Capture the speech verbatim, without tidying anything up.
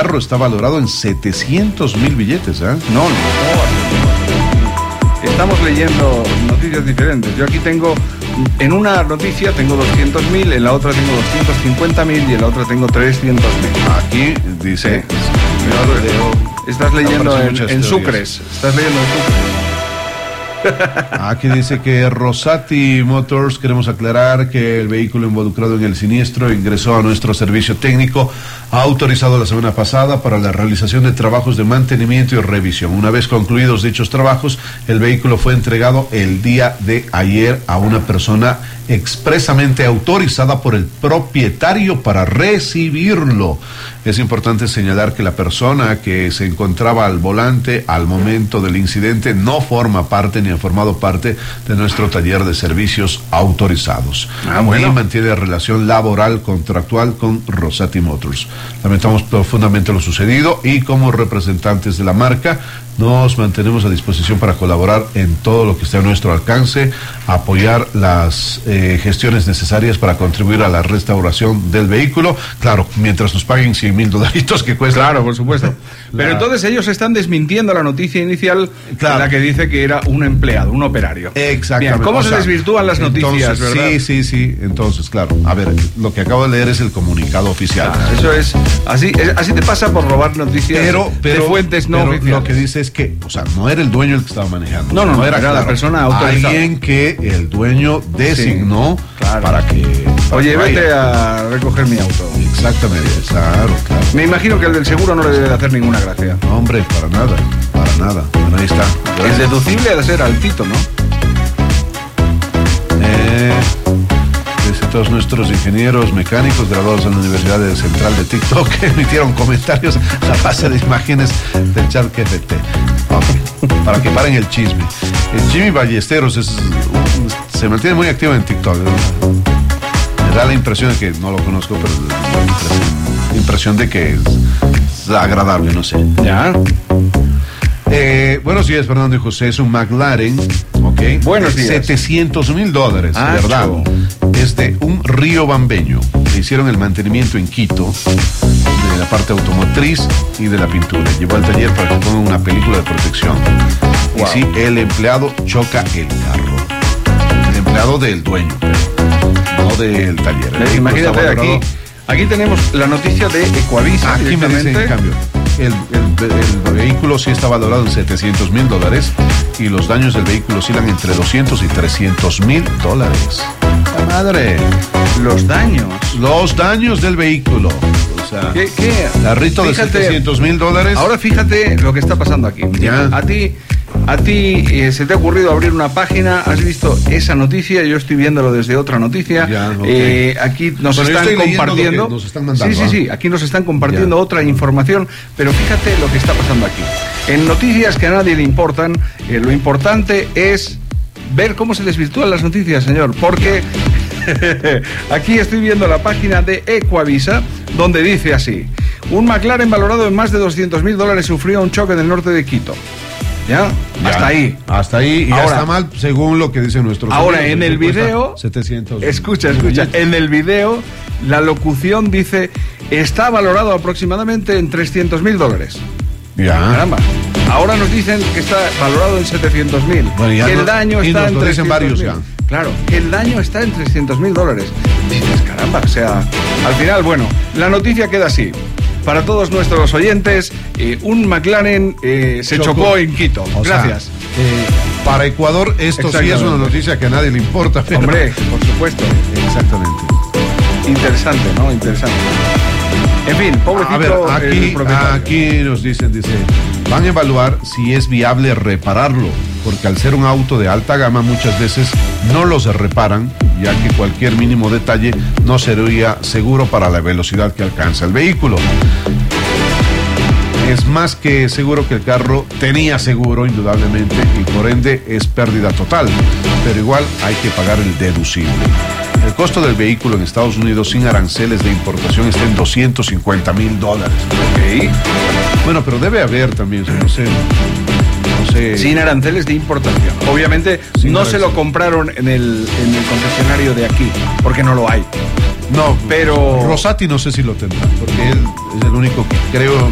carro está valorado en setecientos mil billetes, ¿eh? No, no, no. Estamos leyendo noticias diferentes. Yo aquí tengo, en una noticia tengo doscientos mil, en la otra tengo doscientos cincuenta mil y en la otra tengo trescientos mil. Aquí dice... Sí. Estás leyendo en, en Sucres. Estás leyendo en Sucres. Aquí dice que Rosati Motors, queremos aclarar que el vehículo involucrado en el siniestro ingresó a nuestro servicio técnico autorizado la semana pasada para la realización de trabajos de mantenimiento y revisión. Una vez concluidos dichos trabajos, el vehículo fue entregado el día de ayer a una persona expresamente autorizada por el propietario para recibirlo. Es importante señalar que la persona que se encontraba al volante al momento del incidente no forma parte ni ha formado parte de nuestro taller de servicios autorizados. Ah, bueno. Ni mantiene relación laboral contractual con Rosati Motors. Lamentamos profundamente lo sucedido y como representantes de la marca nos mantenemos a disposición para colaborar en todo lo que esté a nuestro alcance, apoyar las eh, gestiones necesarias para contribuir a la restauración del vehículo. Claro, mientras nos paguen cien mil dolaritos que cuesta. Claro, por supuesto. Pero la... entonces ellos están desmintiendo la noticia inicial, claro, en la que dice que era un empleado, un operario. Exactamente. Bien, ¿cómo o se sea, desvirtúan las noticias, entonces, verdad? Sí, sí, sí. Entonces, claro. A ver, lo que acabo de leer es el comunicado oficial. Ah, eso es así, es, así te pasa por robar noticias pero, pero, de fuentes no pero oficiales. Lo que dice es que, o sea, no era el dueño el que estaba manejando. No, no, no, era, era claro, la persona autorizada. Alguien que el dueño designó, sí, claro, para que... Para Oye, que vete vaya a recoger mi auto. Exactamente, claro, claro. Me imagino que el del seguro no le debe de hacer ninguna gracia. No, hombre, para nada, para nada. Bueno, ahí está. El deducible ha de ser altito, ¿no? Eh... Todos nuestros ingenieros mecánicos graduados en la Universidad de Central de TikTok emitieron comentarios a base de imágenes del chat G P T. Okay. Para que paren el chisme. El Jimmy Ballesteros es, se mantiene muy activo en TikTok. Me da la impresión de que, no lo conozco, pero la impresión, la impresión de que es agradable, no sé. Ya. Eh, buenos días, Fernando y José. Es un McLaren, ok. Buenos días. setecientos mil dólares, ah, ¿verdad? Chavo. Es de un Río Bambeño. Le hicieron el mantenimiento en Quito, de la parte automotriz y de la pintura. Llevó al taller para que pongan una película de protección. Wow. Y sí, el empleado choca el carro. El empleado del dueño, no del taller. El Imagínate, aquí, aquí tenemos la noticia de Ecuavisa. Aquí me dicen, en cambio, el, el, el vehículo sí está valorado en setecientos mil dólares y los daños del vehículo oscilan entre doscientos y trescientos mil dólares. ¡La madre! Los daños. Los daños del vehículo. O sea, ¿qué? qué? Carrito de setecientos mil dólares. Ahora fíjate lo que está pasando aquí. Ya. A ti, a ti eh, se te ha ocurrido abrir una página, has visto esa noticia, yo estoy viéndolo desde otra noticia. Ya, okay. eh, aquí nos pero están compartiendo. Nos están mandando, sí, sí, sí. Aquí nos están compartiendo ya. otra información, pero fíjate lo que está pasando aquí. En noticias que a nadie le importan, eh, lo importante es ver cómo se desvirtúan las noticias, señor, porque aquí estoy viendo la página de Ecuavisa, donde dice así: un McLaren valorado en más de doscientos mil dólares sufrió un choque en el norte de Quito. ¿Ya? ya hasta ahí. Hasta ahí, y ahora, ya está mal, según lo que dicen nuestros Ahora, amigos, en el video, setecientos. Escucha, escucha, en el video, la locución dice, está valorado aproximadamente en trescientos mil dólares. Ya. Caramba. Ahora nos dicen que está valorado en setecientos mil. Bueno, que el no, daño está en trescientos mil. Claro, que el daño está en trescientos mil dólares. Dices, caramba, o sea, al final, bueno, la noticia queda así. Para todos nuestros oyentes, eh, un McLaren eh, se chocó. chocó en Quito. O Gracias. Sea, eh, para Ecuador esto sí es una noticia que a nadie le importa. Pero... Hombre, por supuesto. Exactamente. Interesante, ¿no? Interesante. En fin, pobrecito. A ver, aquí, aquí nos dicen, dice, van a evaluar si es viable repararlo, porque al ser un auto de alta gama muchas veces no los reparan, ya que cualquier mínimo detalle no sería seguro para la velocidad que alcanza el vehículo. Es más que seguro que el carro tenía seguro, indudablemente, y por ende es pérdida total, pero igual hay que pagar el deducible. El costo del vehículo en Estados Unidos sin aranceles de importación está en doscientos cincuenta mil dólares. Ok. Bueno, pero debe haber también, no sé, no sé. Sin aranceles de importación. Obviamente sin no aranceles. Se lo compraron en el, en el concesionario de aquí, porque no lo hay. No, pero Rosati no sé si lo tendrá, porque él es el único que creo